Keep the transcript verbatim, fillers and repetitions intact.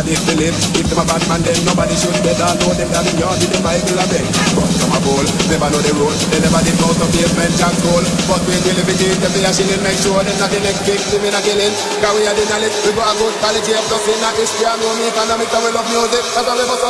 nobody believe. If them a bad man, then nobody should better know them that in yard with the Bible a beg. But some a bowl, never know the road. They never did out of basement jack goal. But we will live it in them, they a shilling. Make sure them not the next victim in a killing. Cause we are the knowledge, we got a good quality of stuff in a history. And know me economics and we love music. That's why we bust